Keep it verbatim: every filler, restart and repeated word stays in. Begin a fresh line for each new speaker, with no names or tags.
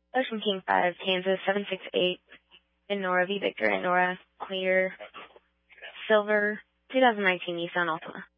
Ocean King five, Kansas seven six eight, in Nora V. Victor and Nora, clear, silver, twenty nineteen Nissan Altima.